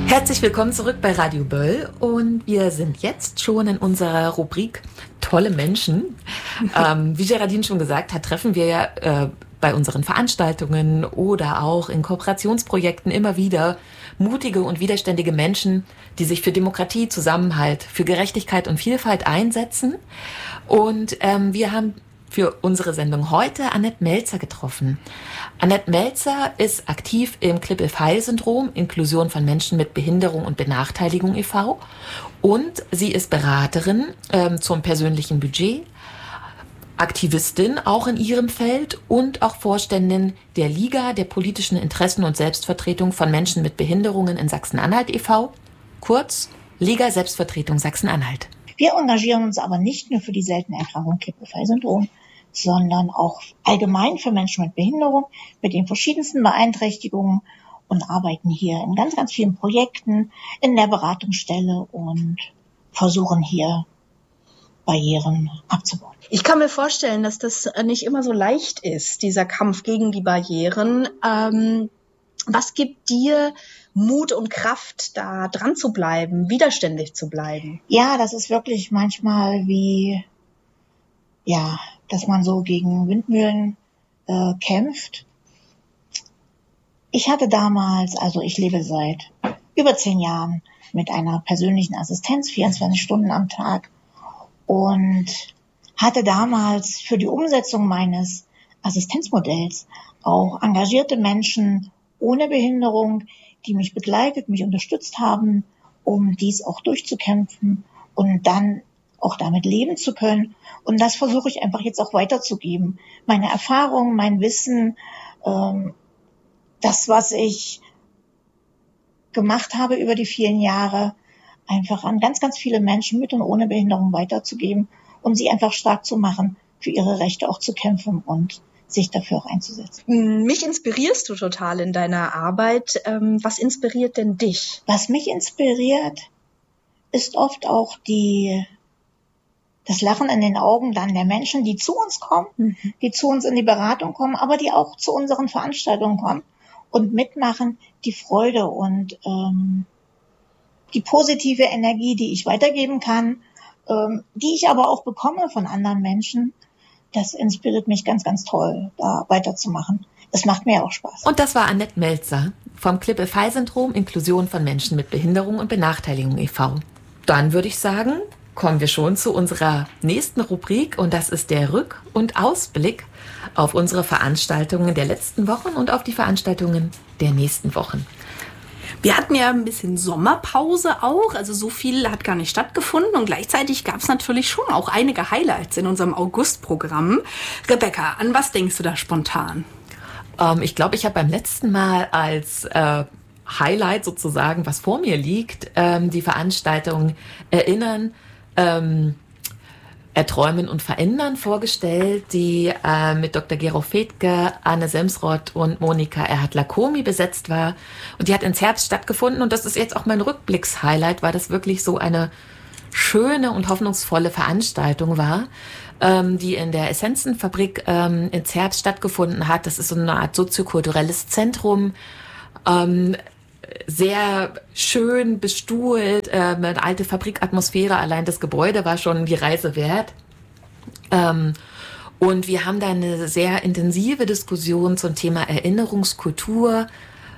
Herzlich willkommen zurück bei Radio Böll und wir sind jetzt schon in unserer Rubrik Tolle Menschen. Wie Geraldine schon gesagt hat, treffen wir ja bei unseren Veranstaltungen oder auch in Kooperationsprojekten immer wieder mutige und widerständige Menschen, die sich für Demokratie, Zusammenhalt, für Gerechtigkeit und Vielfalt einsetzen. Und wir haben für unsere Sendung heute Annette Melzer getroffen. Annette Melzer ist aktiv im Klippel-Feil-Syndrom, Inklusion von Menschen mit Behinderung und Benachteiligung e.V. Und sie ist Beraterin zum persönlichen Budget, Aktivistin auch in ihrem Feld und auch Vorständin der Liga der politischen Interessen und Selbstvertretung von Menschen mit Behinderungen in Sachsen-Anhalt e.V., kurz Liga Selbstvertretung Sachsen-Anhalt. Wir engagieren uns aber nicht nur für die seltene Erkrankung Klippel-Feil-Syndrom, sondern auch allgemein für Menschen mit Behinderung, mit den verschiedensten Beeinträchtigungen und arbeiten hier in ganz, ganz vielen Projekten in der Beratungsstelle und versuchen hier Barrieren abzubauen. Ich kann mir vorstellen, dass das nicht immer so leicht ist, dieser Kampf gegen die Barrieren. Was gibt dir Mut und Kraft, da dran zu bleiben, widerständig zu bleiben? Ja, das ist wirklich manchmal wie, dass man so gegen Windmühlen kämpft. Ich hatte damals, ich lebe seit über 10 Jahren mit einer persönlichen Assistenz, 24 Stunden am Tag, und hatte damals für die Umsetzung meines Assistenzmodells auch engagierte Menschen ohne Behinderung, die mich begleitet, mich unterstützt haben, um dies auch durchzukämpfen und dann auch damit leben zu können. Und das versuche ich einfach jetzt auch weiterzugeben. Meine Erfahrungen, mein Wissen, das, was ich gemacht habe über die vielen Jahre, einfach an ganz, ganz viele Menschen mit und ohne Behinderung weiterzugeben und sie einfach stark zu machen, für ihre Rechte auch zu kämpfen und sich dafür auch einzusetzen. Mich inspirierst du total in deiner Arbeit. Was inspiriert denn dich? Was mich inspiriert, ist oft auch das Lachen in den Augen dann der Menschen, die zu uns kommen, die zu uns in die Beratung kommen, aber die auch zu unseren Veranstaltungen kommen und mitmachen, die Freude und die positive Energie, die ich weitergeben kann, die ich aber auch bekomme von anderen Menschen. Das inspiriert mich ganz, ganz toll, da weiterzumachen. Das macht mir auch Spaß. Und das war Annette Melzer vom Klippel-Feil-Syndrom, Inklusion von Menschen mit Behinderung und Benachteiligung e.V. Dann würde ich sagen, kommen wir schon zu unserer nächsten Rubrik und das ist der Rück- und Ausblick auf unsere Veranstaltungen der letzten Wochen und auf die Veranstaltungen der nächsten Wochen. Wir hatten ja ein bisschen Sommerpause auch, also so viel hat gar nicht stattgefunden und gleichzeitig gab es natürlich schon auch einige Highlights in unserem August-Programm. Rebecca, an was denkst du da spontan? Ich glaube, ich habe beim letzten Mal als Highlight sozusagen, was vor mir liegt, die Veranstaltung Erinnern, Erträumen und Verändern vorgestellt, die mit Dr. Gero Fedke, Anne Semsrott und Monika Erhardt-Lakomi besetzt war. Und die hat ins Herbst stattgefunden und das ist jetzt auch mein Rückblicks-Highlight, weil das wirklich so eine schöne und hoffnungsvolle Veranstaltung war, die in der Essenzenfabrik ins Herbst stattgefunden hat. Das ist so eine Art soziokulturelles Zentrum, sehr schön bestuhlt, eine alte Fabrikatmosphäre, allein das Gebäude war schon die Reise wert. Und wir haben da eine sehr intensive Diskussion zum Thema Erinnerungskultur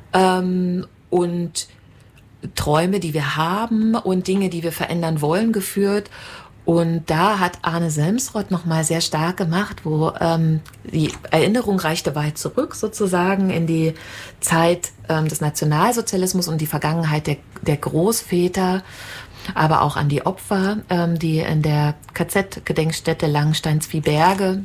und Träume, die wir haben und Dinge, die wir verändern wollen, geführt. Und da hat Arne Semsrott nochmal sehr stark gemacht, wo die Erinnerung reichte weit zurück sozusagen in die Zeit des Nationalsozialismus und die Vergangenheit der Großväter, aber auch an die Opfer, die in der KZ-Gedenkstätte Langenstein-Zwieberge,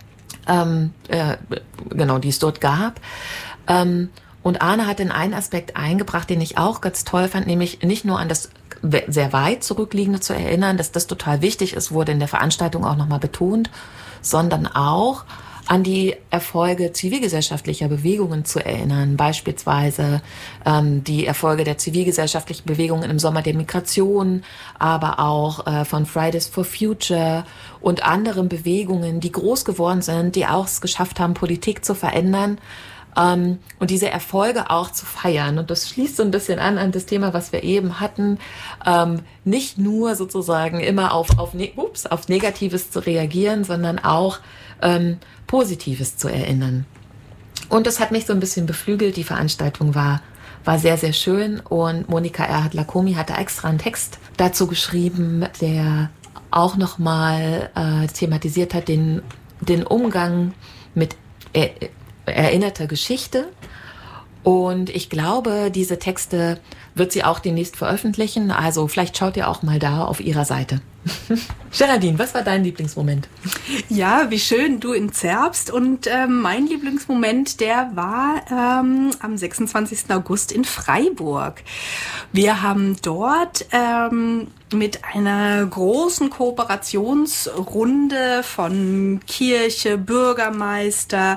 die es dort gab. Und Arne hat den einen Aspekt eingebracht, den ich auch ganz toll fand, nämlich nicht nur an das sehr weit zurückliegende zu erinnern, dass das total wichtig ist, wurde in der Veranstaltung auch nochmal betont, sondern auch an die Erfolge zivilgesellschaftlicher Bewegungen zu erinnern, beispielsweise die Erfolge der zivilgesellschaftlichen Bewegungen im Sommer der Migration, aber auch von Fridays for Future und anderen Bewegungen, die groß geworden sind, die auch es geschafft haben, Politik zu verändern, und diese Erfolge auch zu feiern. Und das schließt so ein bisschen an das Thema, was wir eben hatten, nicht nur sozusagen immer auf Negatives zu reagieren, sondern auch Positives zu erinnern. Und das hat mich so ein bisschen beflügelt. Die Veranstaltung war sehr, sehr schön. Und Monika Erhardt-Lacommi hatte extra einen Text dazu geschrieben, der auch nochmal thematisiert hat, den Umgang mit erinnerter Geschichte. Und ich glaube, diese Texte wird sie auch demnächst veröffentlichen. Also vielleicht schaut ihr auch mal da auf ihrer Seite. Geraldine, was war dein Lieblingsmoment? Ja, wie schön, du in Zerbst. Und mein Lieblingsmoment, der war am 26. August in Freiburg. Wir haben dort mit einer großen Kooperationsrunde von Kirche, Bürgermeister,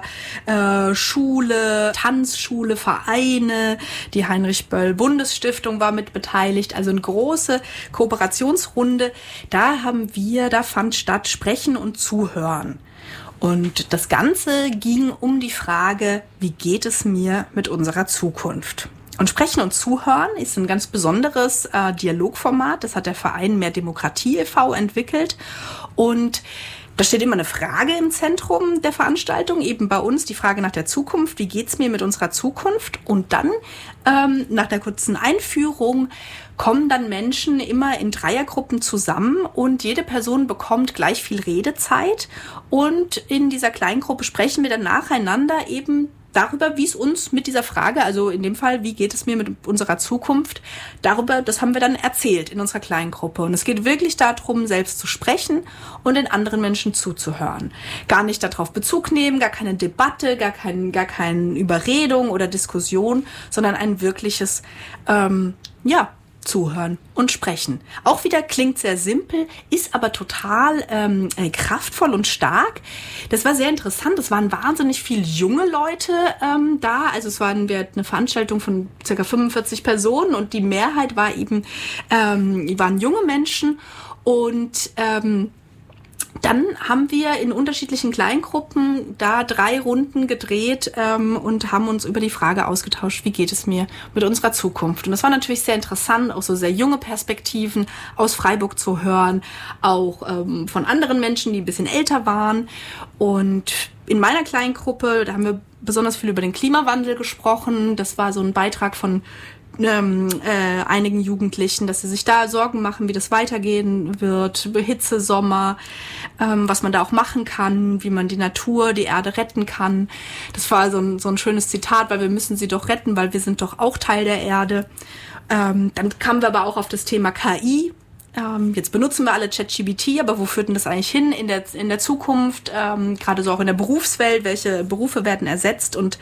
Schule, Tanzschule, Vereine, die Heinrich-Böll-Bundesstiftung war mit beteiligt, also eine große Kooperationsrunde. Da fand statt Sprechen und Zuhören. Und das Ganze ging um die Frage, wie geht es mir mit unserer Zukunft? Und Sprechen und Zuhören ist ein ganz besonderes Dialogformat. Das hat der Verein Mehr Demokratie e.V. entwickelt. Und da steht immer eine Frage im Zentrum der Veranstaltung, eben bei uns die Frage nach der Zukunft. Wie geht's mir mit unserer Zukunft? Und dann, nach der kurzen Einführung, kommen dann Menschen immer in Dreiergruppen zusammen und jede Person bekommt gleich viel Redezeit. Und in dieser Kleingruppe sprechen wir dann nacheinander eben darüber, wie es uns mit dieser Frage, also in dem Fall, wie geht es mir mit unserer Zukunft, darüber, das haben wir dann erzählt in unserer Kleingruppe. Und es geht wirklich darum, selbst zu sprechen und den anderen Menschen zuzuhören. Gar nicht darauf Bezug nehmen, gar keine Debatte, gar keine Überredung oder Diskussion, sondern ein wirkliches, Zuhören und sprechen. Auch wieder klingt sehr simpel, ist aber total kraftvoll und stark. Das war sehr interessant. Es waren wahnsinnig viele junge Leute da. Also es war eine Veranstaltung von ca. 45 Personen und die Mehrheit war waren junge Menschen. Und dann haben wir in unterschiedlichen Kleingruppen da 3 Runden gedreht und haben uns über die Frage ausgetauscht, wie geht es mir mit unserer Zukunft. Und das war natürlich sehr interessant, auch so sehr junge Perspektiven aus Freiburg zu hören, auch von anderen Menschen, die ein bisschen älter waren. Und in meiner Kleingruppe, da haben wir besonders viel über den Klimawandel gesprochen. Das war so ein Beitrag von einigen Jugendlichen, dass sie sich da Sorgen machen, wie das weitergehen wird, über Hitze, Sommer, was man da auch machen kann, wie man die Natur, die Erde retten kann. Das war so ein schönes Zitat, weil wir müssen sie doch retten, weil wir sind doch auch Teil der Erde. Dann kamen wir aber auch auf das Thema KI. Jetzt benutzen wir alle ChatGPT, aber wo führt denn das eigentlich hin in der Zukunft? Gerade so auch in der Berufswelt, welche Berufe werden ersetzt? Und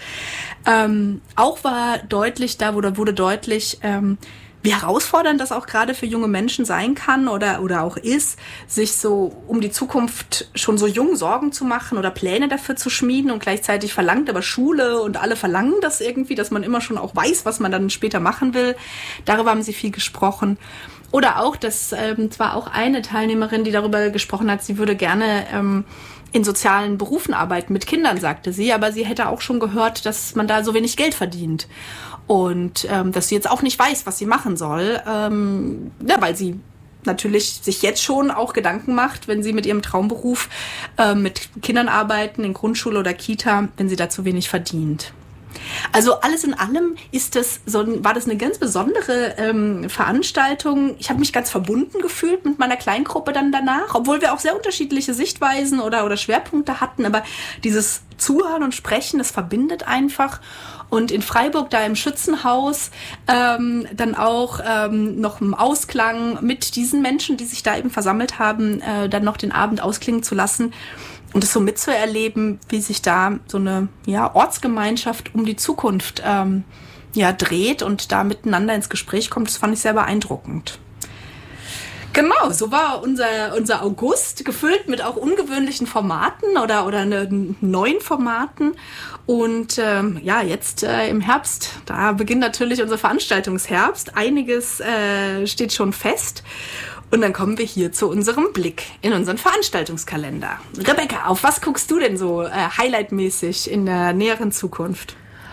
auch wurde deutlich, wie herausfordernd das auch gerade für junge Menschen sein kann oder auch ist, sich so um die Zukunft schon so jung Sorgen zu machen oder Pläne dafür zu schmieden, und gleichzeitig verlangt aber Schule und alle verlangen das irgendwie, dass man immer schon auch weiß, was man dann später machen will. Darüber haben sie viel gesprochen. Oder auch, dass zwar auch eine Teilnehmerin, die darüber gesprochen hat, sie würde gerne in sozialen Berufen arbeiten mit Kindern, sagte sie, aber sie hätte auch schon gehört, dass man da so wenig Geld verdient. Und dass sie jetzt auch nicht weiß, was sie machen soll, weil sie natürlich sich jetzt schon auch Gedanken macht, wenn sie mit ihrem Traumberuf mit Kindern arbeiten, in Grundschule oder Kita, wenn sie da zu wenig verdient. Also alles in allem war das eine ganz besondere Veranstaltung. Ich habe mich ganz verbunden gefühlt mit meiner Kleingruppe dann danach, obwohl wir auch sehr unterschiedliche Sichtweisen oder Schwerpunkte hatten. Aber dieses Zuhören und Sprechen, das verbindet einfach. Und in Freiburg, da im Schützenhaus, dann auch noch im Ausklang mit diesen Menschen, die sich da eben versammelt haben, dann noch den Abend ausklingen zu lassen. Und es so mitzuerleben, wie sich da so eine Ortsgemeinschaft um die Zukunft dreht und da miteinander ins Gespräch kommt, das fand ich sehr beeindruckend. Genau, so war unser August, gefüllt mit auch ungewöhnlichen Formaten oder neuen Formaten. Und jetzt im Herbst, da beginnt natürlich unser Veranstaltungsherbst. Einiges steht schon fest. Und dann kommen wir hier zu unserem Blick in unseren Veranstaltungskalender. Rebecca, auf was guckst du denn so highlightmäßig in der näheren Zukunft?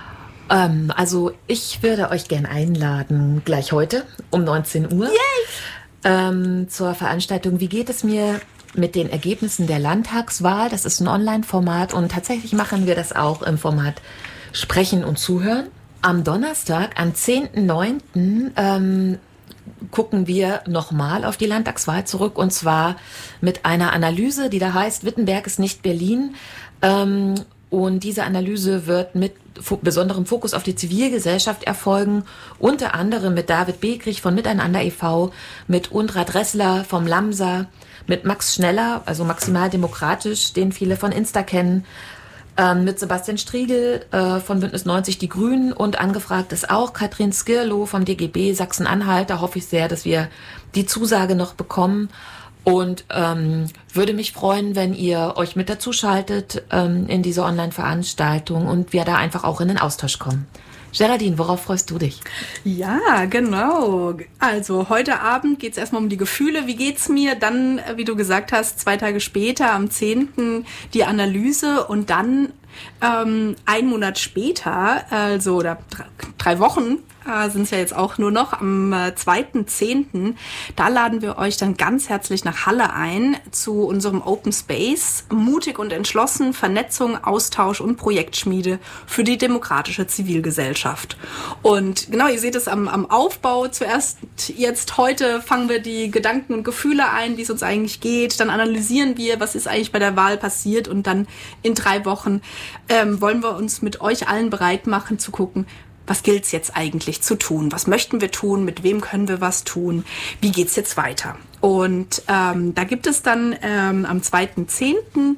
Also ich würde euch gern einladen, gleich heute um 19 Uhr zur Veranstaltung Wie geht es mir mit den Ergebnissen der Landtagswahl. Das ist ein Online-Format und tatsächlich machen wir das auch im Format Sprechen und Zuhören. Am Donnerstag, am 10.9., gucken wir nochmal auf die Landtagswahl zurück und zwar mit einer Analyse, die da heißt, Wittenberg ist nicht Berlin. Und diese Analyse wird mit besonderem Fokus auf die Zivilgesellschaft erfolgen, unter anderem mit David Begrich von Miteinander e.V., mit Undra Dressler vom Lamsa, mit Max Schneller, also Maximal Demokratisch, den viele von Insta kennen, mit Sebastian Striegel von Bündnis 90 Die Grünen und angefragt ist auch Katrin Skirlow vom DGB Sachsen-Anhalt. Da hoffe ich sehr, dass wir die Zusage noch bekommen. Und würde mich freuen, wenn ihr euch mit dazu schaltet in diese Online-Veranstaltung und wir da einfach auch in den Austausch kommen. Geraldine, worauf freust du dich? Ja, genau. Also heute Abend geht es erstmal um die Gefühle. Wie geht's mir? Dann, wie du gesagt hast, 2 Tage später, am 10. die Analyse und dann 1 Monat später, also oder 3 Wochen, sind es ja jetzt auch nur noch, am 2.10., da laden wir euch dann ganz herzlich nach Halle ein zu unserem Open Space, mutig und entschlossen, Vernetzung, Austausch und Projektschmiede für die demokratische Zivilgesellschaft. Und genau, ihr seht es am Aufbau. Zuerst jetzt heute fangen wir die Gedanken und Gefühle ein, wie es uns eigentlich geht, dann analysieren wir, was ist eigentlich bei der Wahl passiert und dann in 3 Wochen wollen wir uns mit euch allen bereit machen zu gucken, was gilt es jetzt eigentlich zu tun? Was möchten wir tun? Mit wem können wir was tun? Wie geht's jetzt weiter? Und da gibt es dann am 2.10.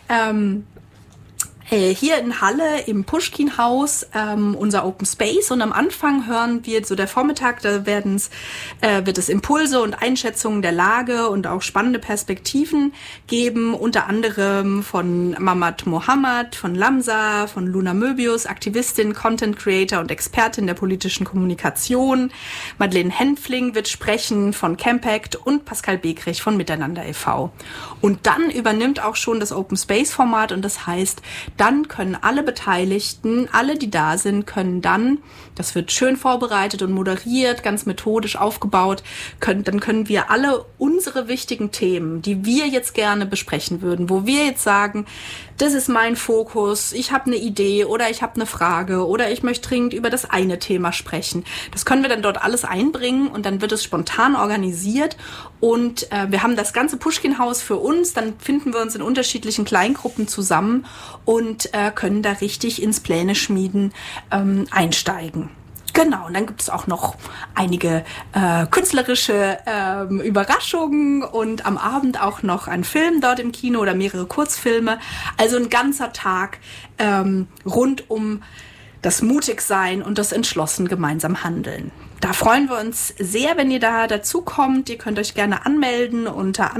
Hier in Halle im Puschkin-Haus unser Open Space und am Anfang hören wir so der Vormittag, da wird es Impulse und Einschätzungen der Lage und auch spannende Perspektiven geben, unter anderem von Mamad Mohammed, von Lamsa, von Luna Möbius, Aktivistin, Content Creator und Expertin der politischen Kommunikation. Madeleine Henfling wird sprechen von Campact und Pascal Begrich von Miteinander e.V. Und dann übernimmt auch schon das Open Space Format und das heißt, dann können alle Beteiligten, alle, die da sind, können dann, das wird schön vorbereitet und moderiert, ganz methodisch aufgebaut, dann können wir alle unsere wichtigen Themen, die wir jetzt gerne besprechen würden, wo wir jetzt sagen, das ist mein Fokus, ich habe eine Idee oder ich habe eine Frage oder ich möchte dringend über das eine Thema sprechen. Das können wir dann dort alles einbringen und dann wird es spontan organisiert und wir haben das ganze Puschkin-Haus für uns, dann finden wir uns in unterschiedlichen Kleingruppen zusammen und können da richtig ins Pläne schmieden einsteigen. Genau, und dann gibt es auch noch einige künstlerische Überraschungen und am Abend auch noch ein Film dort im Kino oder mehrere Kurzfilme. Also ein ganzer Tag rund um das Mutigsein und das entschlossen gemeinsam Handeln. Da freuen wir uns sehr, wenn ihr da dazu kommt. Ihr könnt euch gerne anmelden unter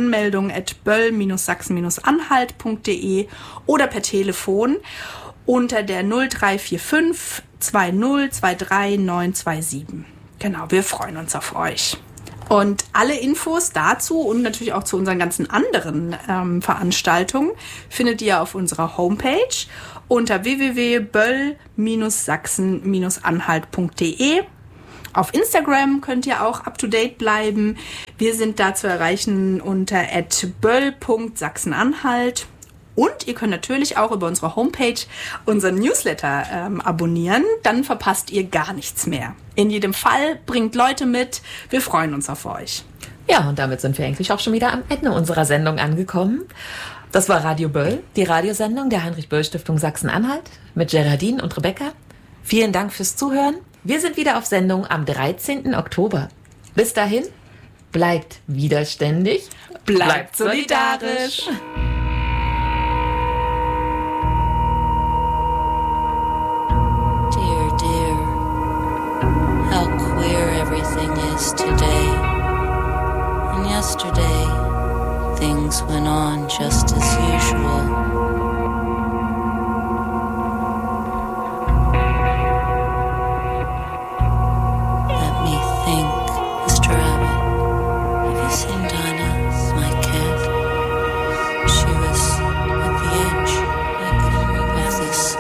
anmeldung@böll-sachsen-anhalt.de oder per Telefon unter der 0345 2023 927. Genau, wir freuen uns auf euch. Und alle Infos dazu und natürlich auch zu unseren ganzen anderen Veranstaltungen findet ihr auf unserer Homepage unter www.böll-sachsen-anhalt.de. Auf Instagram könnt ihr auch up-to-date bleiben. Wir sind da zu erreichen unter @böll.sachsen-anhalt. Und ihr könnt natürlich auch über unsere Homepage unseren Newsletter abonnieren. Dann verpasst ihr gar nichts mehr. In jedem Fall bringt Leute mit. Wir freuen uns auf euch. Ja, und damit sind wir eigentlich auch schon wieder am Ende unserer Sendung angekommen. Das war Radio Böll, die Radiosendung der Heinrich-Böll-Stiftung Sachsen-Anhalt mit Geraldine und Rebecca. Vielen Dank fürs Zuhören. Wir sind wieder auf Sendung am 13. Oktober. Bis dahin, bleibt widerständig, bleibt solidarisch. Everything is today, and yesterday things went on just as usual.